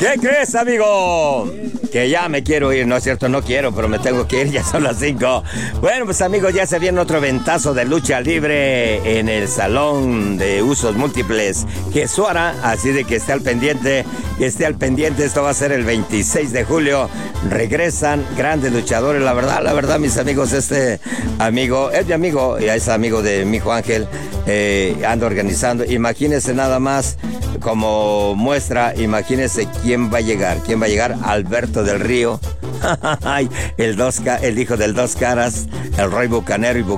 ¿Qué crees, amigo? Que ya me quiero ir, no es cierto, no quiero, pero me tengo que ir, ya son las 5. Bueno, pues amigos, ya se viene otro ventazo de lucha libre en el Salón de Usos Múltiples Jesuara, así de que esté al pendiente, esto va a ser el 26 de julio. Regresan grandes luchadores, la verdad, mis amigos, este amigo, es mi amigo, y es amigo de mi hijo Ángel, anda organizando, imagínense nada más, como muestra, imagínense quién va a llegar, Alberto del Río, el hijo del Dos Caras, el Rey Bucanero y